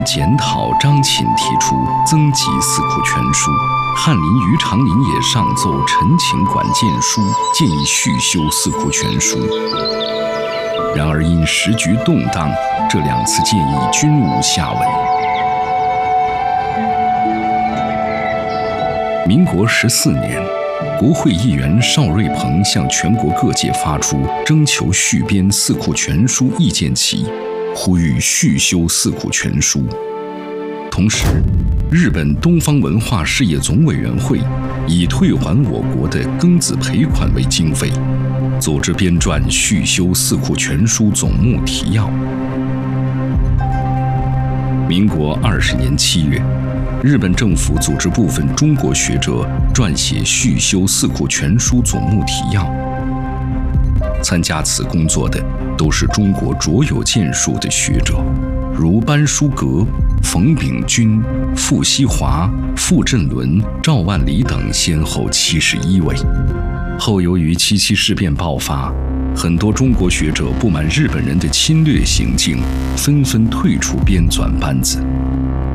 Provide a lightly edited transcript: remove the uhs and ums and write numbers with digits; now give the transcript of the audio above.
检讨张寝提出增集《四库全书》，翰林于长林也上奏陈情管谏书，建议续修《四库全书》。然而因时局动荡，这两次建议均无下文。民国14年，国会议员邵瑞鹏向全国各界发出征求续编《四库全书》意见旗，呼吁续修《四库全书》。同时，日本东方文化事业总委员会以退还我国的庚子赔款为经费，组织编撰续修《四库全书》总目提要。民国20年7月，日本政府组织部分中国学者撰写续修《四库全书》总目提要。参加此工作的都是中国卓有建树的学者，如班书阁、冯秉钧、傅希华、傅振伦、赵万里等先后71位。后由于77事变爆发，很多中国学者不满日本人的侵略行径，纷纷退出编纂班子。